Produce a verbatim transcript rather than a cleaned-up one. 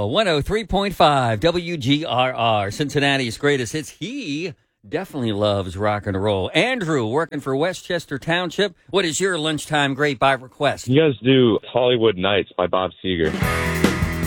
one oh three point five W G R R, Cincinnati's greatest hits. He definitely loves rock and roll. Andrew, working for Westchester Township. What is your lunchtime great by request? You guys do Hollywood Nights by Bob Seger.